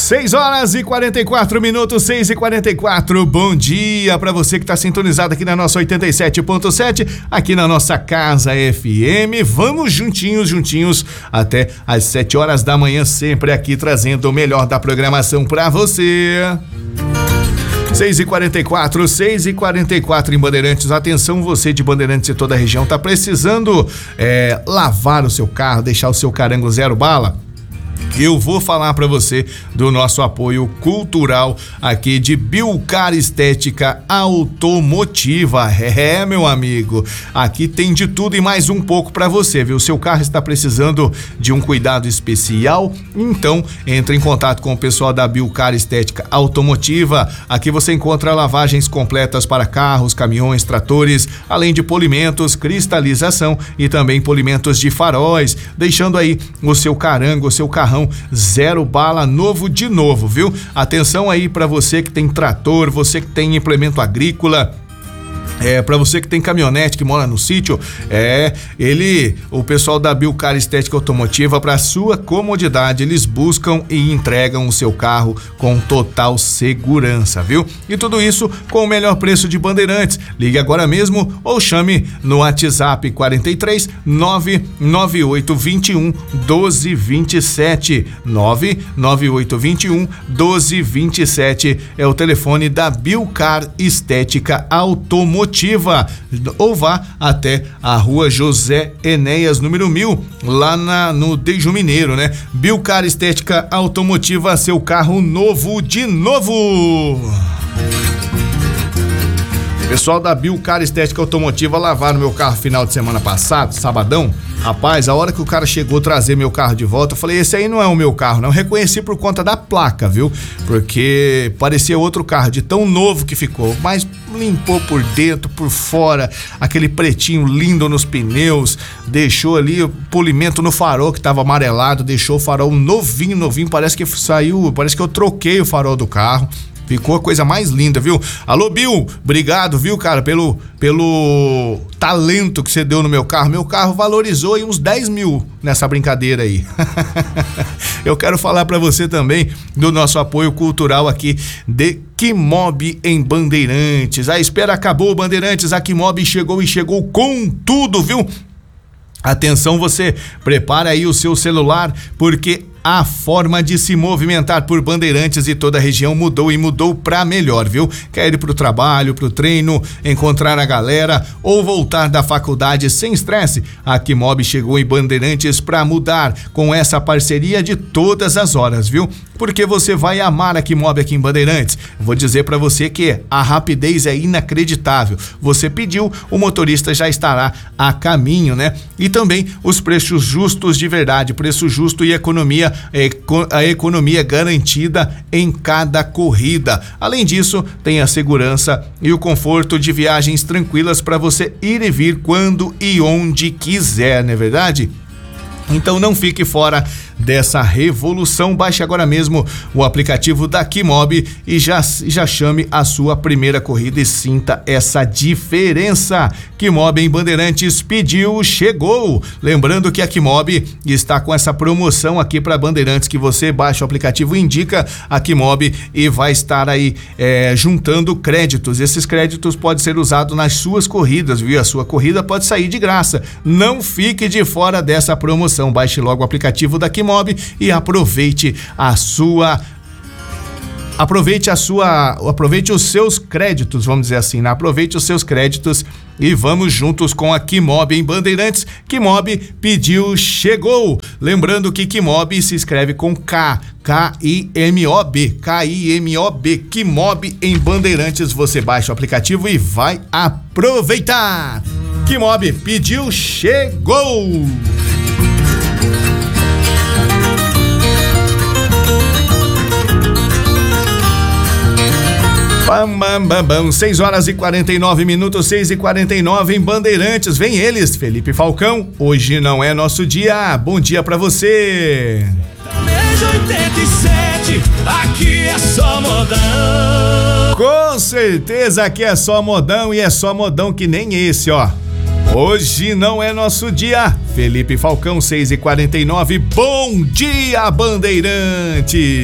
6h44, 6h44. Bom dia para você que está sintonizado aqui na nossa 87.7, aqui na nossa Casa FM. Vamos juntinhos até às 7 horas da manhã, sempre aqui trazendo o melhor da programação para você. 6h44 em Bandeirantes. Atenção, você de Bandeirantes e toda a região tá precisando lavar o seu carro, deixar o seu carango zero bala? Eu vou falar para você do nosso apoio cultural aqui de Bilcar Estética Automotiva. Meu amigo, aqui tem de tudo e mais um pouco para você, viu? Seu carro está precisando de um cuidado especial? Então, entre em contato com o pessoal da Bilcar Estética Automotiva. Aqui você encontra lavagens completas para carros, caminhões, tratores, além de polimentos, cristalização e também polimentos de faróis, deixando aí o seu carango, o seu carrão zero bala, novo de novo, viu? Atenção aí para você que tem trator, você que tem implemento agrícola, para você que tem caminhonete, que mora no sítio, o pessoal da Bilcar Estética Automotiva, para sua comodidade, eles buscam e entregam o seu carro com total segurança, viu? E tudo isso com o melhor preço de Bandeirantes. Ligue agora mesmo ou chame no WhatsApp 43 99821 1227. 99821 1227 é o telefone da Bilcar Estética Automotiva. Ou vá até a rua José Enéas, número 1000, lá no Dejo Mineiro, né? Bilcar Estética Automotiva, seu carro novo de novo. Pessoal da Bilcar Estética Automotiva lavaram meu carro final de semana passado, sabadão. Rapaz, a hora que o cara chegou trazer meu carro de volta, eu falei, esse aí não é o meu carro, não. Eu reconheci por conta da placa, viu? Porque parecia outro carro, de tão novo que ficou. Mas limpou por dentro, por fora, aquele pretinho lindo nos pneus, deixou ali o polimento no farol que tava amarelado, deixou o farol novinho, parece que eu troquei o farol do carro. Ficou a coisa mais linda, viu? Alô, Bill, obrigado, viu, cara, pelo talento que você deu no meu carro. Meu carro valorizou em uns 10 mil nessa brincadeira aí. Eu quero falar pra você também do nosso apoio cultural aqui de Quimob em Bandeirantes. A espera acabou, Bandeirantes, a Quimob chegou com tudo, viu? Atenção, você prepara aí o seu celular, porque a forma de se movimentar por Bandeirantes e toda a região mudou pra melhor, viu? Quer ir pro trabalho, pro treino, encontrar a galera ou voltar da faculdade sem estresse? A Quimob chegou em Bandeirantes pra mudar, com essa parceria de todas as horas, viu? Porque você vai amar a Quimob aqui em Bandeirantes. Vou dizer pra você que a rapidez é inacreditável. Você pediu, o motorista já estará a caminho, né? E também os preços justos de verdade, preço justo e economia, a economia garantida em cada corrida. Além disso, tem a segurança e o conforto de viagens tranquilas para você ir e vir quando e onde quiser, não é verdade? Então não fique fora dessa revolução. Baixe agora mesmo o aplicativo da Quimob e já chame a sua primeira corrida e sinta essa diferença. Quimob em Bandeirantes, pediu, chegou. Lembrando que a Quimob está com essa promoção aqui para Bandeirantes, que você baixa o aplicativo, indica a Quimob e vai estar aí juntando créditos. Esses créditos podem ser usados nas suas corridas, viu? A sua corrida pode sair de graça. Não fique de fora dessa promoção. Baixe logo o aplicativo da Quimob e aproveite os seus créditos, vamos dizer assim, né? Aproveite os seus créditos e vamos juntos com a Quimob em Bandeirantes. Quimob pediu, chegou. Lembrando que Quimob se escreve com K-I-M-O-B, Quimob em Bandeirantes. Você baixa o aplicativo e vai aproveitar. Quimob pediu, chegou. Bam, 6h49, 6h49 em Bandeirantes. Vem eles, Felipe Falcão. Hoje não é nosso dia. Bom dia pra você. 87, aqui é só modão. Com certeza aqui é só modão, e é só modão que nem esse, ó. Hoje não é nosso dia. Felipe Falcão, 6h49. Bom dia, Bandeirante.